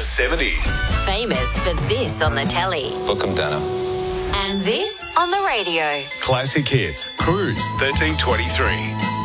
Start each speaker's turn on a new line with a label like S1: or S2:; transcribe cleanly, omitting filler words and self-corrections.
S1: 70s.
S2: Famous for this on the telly.
S3: Book 'em, Dano.
S2: And this on the radio.
S1: Classic Hits. Cruise 1323.